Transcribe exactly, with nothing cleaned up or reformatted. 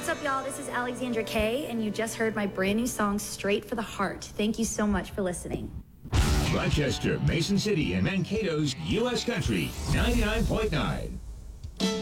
What's up, y'all? This is Alexandra Kay, and you just heard my brand new song, Straight for the Heart. Thank you so much for listening. Rochester, Mason City, and Mankato's U S Country ninety-nine point nine.